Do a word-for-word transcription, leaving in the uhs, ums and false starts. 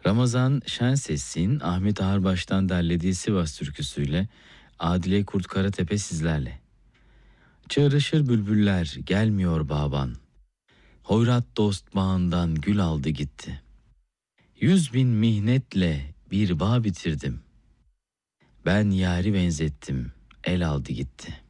Ramazan Şenses'in Ahmet Ağarbaş'tan derlediği Sivas türküsüyle Adile Kurt Karatepe sizlerle. Çağrışır bülbüller gelmiyor baban, hoyrat dost bağından gül aldı gitti. Yüz bin mihnetle bir bağ bitirdim, ben yâri benzettim el aldı gitti.